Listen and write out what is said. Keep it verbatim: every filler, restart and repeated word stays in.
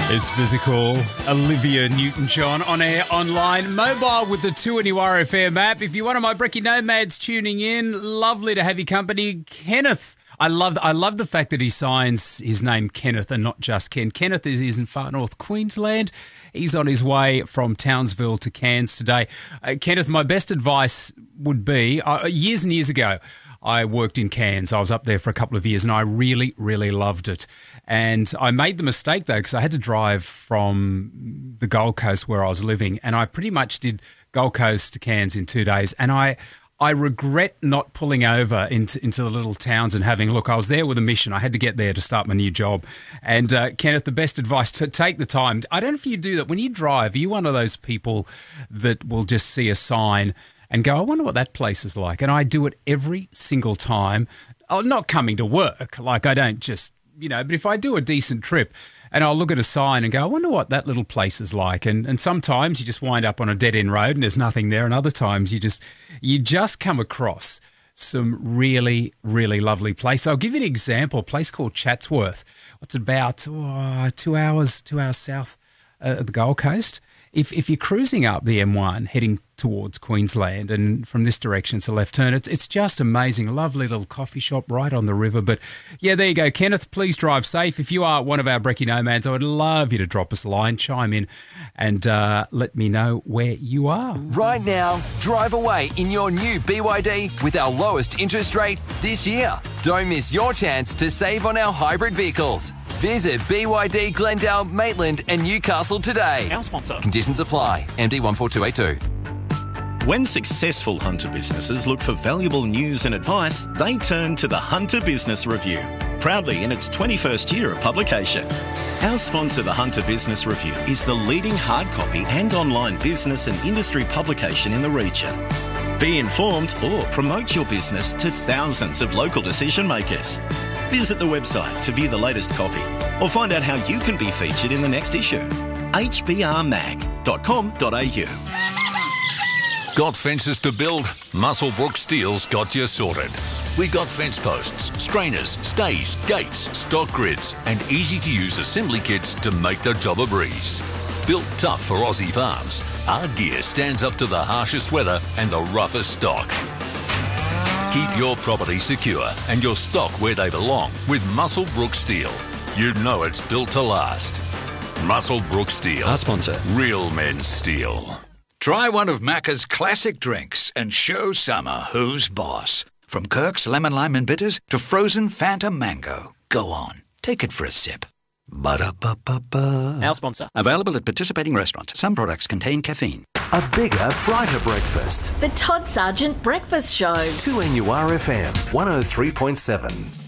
It's physical. Olivia Newton-John on air, online, mobile with the two N U R F M app. If you're one of my Brekkie Nomads tuning in, lovely to have your company. Kenneth, I love I love the fact that he signs his name Kenneth and not just Ken. Kenneth is, is in far north Queensland. He's on his way from Townsville to Cairns today. Uh, Kenneth, my best advice would be, uh, years and years ago, I worked in Cairns. I was up there for a couple of years and I really, really loved it. And I made the mistake, though, because I had to drive from the Gold Coast where I was living, and I pretty much did Gold Coast to Cairns in two days. And I I regret not pulling over into, into the little towns and having a look. I was there with a mission. I had to get there to start my new job. And, uh, Kenneth, the best advice, to take the time. I don't know if you do that. When you drive, are you one of those people that will just see a sign and go, I wonder what that place is like? And I do it every single time. Oh, not coming to work. Like, I don't just, you know, but if I do a decent trip and I'll look at a sign and go, I wonder what that little place is like. And and sometimes you just wind up on a dead-end road and there's nothing there. And other times you just you just come across some really, really lovely place. I'll give you an example, a place called Chatsworth. It's about oh, two hours, two hours south uh, of the Gold Coast. If if you're cruising up the M one heading towards Queensland and from this direction it's a left turn, it's it's just amazing. A lovely little coffee shop right on the river. But yeah, there you go. Kenneth, please drive safe. If you are one of our Brekkie Nomads, I would love you to drop us a line, chime in and uh, let me know where you are. Right now, drive away in your new B Y D with our lowest interest rate this year. Don't miss your chance to save on our hybrid vehicles. Visit B Y D Glendale, Maitland and Newcastle today. Our sponsor. Conditions apply. M D one four two eight two. When successful Hunter businesses look for valuable news and advice, they turn to the Hunter Business Review, proudly in its twenty-first year of publication. Our sponsor, the Hunter Business Review, is the leading hard copy and online business and industry publication in the region. Be informed or promote your business to thousands of local decision makers. Visit the website to view the latest copy or find out how you can be featured in the next issue. h b r mag dot com dot a u. Got fences to build? Muswellbrook Steel's got you sorted. We've got fence posts, strainers, stays, gates, stock grids and easy-to-use assembly kits to make the job a breeze. Built tough for Aussie farms, our gear stands up to the harshest weather and the roughest stock. Keep your property secure and your stock where they belong with Muswellbrook Steel. You know it's built to last. Muswellbrook Steel. Our sponsor. Real men's steel. Try one of Macca's classic drinks and show summer who's boss. From Kirk's Lemon Lime and Bitters to frozen Fanta Mango. Go on, take it for a sip. Ba-da-ba-ba-ba. Our sponsor. Available at participating restaurants. Some products contain caffeine. A bigger, brighter breakfast. The Todd Sargent Breakfast Show. two N U R F M, one oh three point seven.